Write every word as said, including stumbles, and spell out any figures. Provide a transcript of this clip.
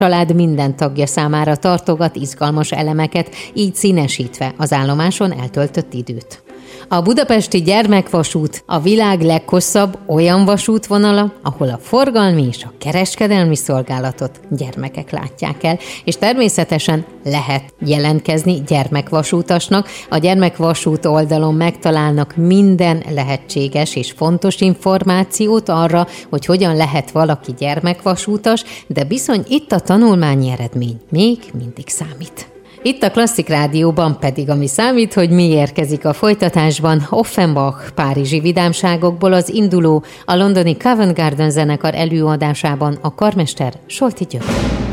család minden tagja számára tartogat izgalmas elemeket, így színesítve az állomáson eltöltött időt. A budapesti gyermekvasút a világ leghosszabb olyan vasútvonala, ahol a forgalmi és a kereskedelmi szolgálatot gyermekek látják el, és természetesen lehet jelentkezni gyermekvasútasnak. A gyermekvasút oldalon megtalálnak minden lehetséges és fontos információt arra, hogy hogyan lehet valaki gyermekvasútas, de bizony itt a tanulmányi eredmény még mindig számít. Itt a Klasszik Rádióban pedig ami számít, hogy mi érkezik a folytatásban, Offenbach párizsi vidámságokból az induló, a londoni Covent Garden zenekar előadásában a karmester Solti György.